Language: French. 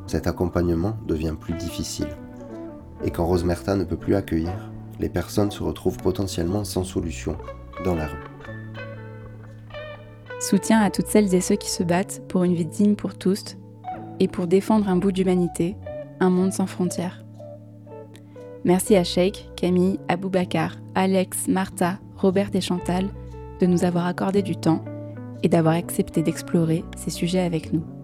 cet accompagnement devient plus difficile. Et quand Rosemerta ne peut plus accueillir, les personnes se retrouvent potentiellement sans solution dans la rue. Soutien à toutes celles et ceux qui se battent pour une vie digne pour tous et pour défendre un bout d'humanité, un monde sans frontières. Merci à Sheikh, Camille, Aboubacar, Alex, Martha, Robert et Chantal de nous avoir accordé du temps et d'avoir accepté d'explorer ces sujets avec nous.